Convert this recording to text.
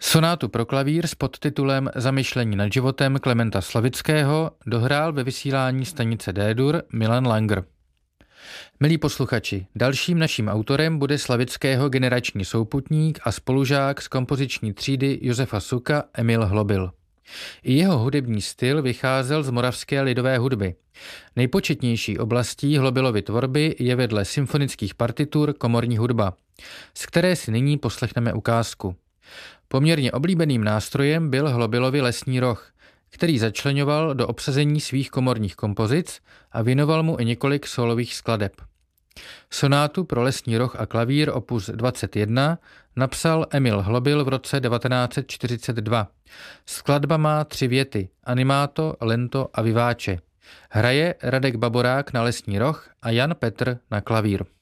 Sonátu pro klavír s podtitulem Zamyšlení nad životem Klementa Slavického dohrál ve vysílání stanice D-dur Milan Langer. Milí posluchači, dalším naším autorem bude Slavického generační souputník a spolužák z kompoziční třídy Josefa Suka Emil Hlobil. I jeho hudební styl vycházel z moravské lidové hudby. Nejpočetnější oblastí Hlobilovy tvorby je vedle symfonických partitur komorní hudba, z které si nyní poslechneme ukázku. Poměrně oblíbeným nástrojem byl Hlobilovi lesní roh, který začleňoval do obsazení svých komorních kompozic a věnoval mu i několik sólových skladeb. Sonátu pro lesní roh a klavír opus 21 napsal Emil Hlobil v roce 1942. Skladba má 3 věty, animato, lento a vivace. Hraje Radek Baborák na lesní roh a Jan Petr na klavír.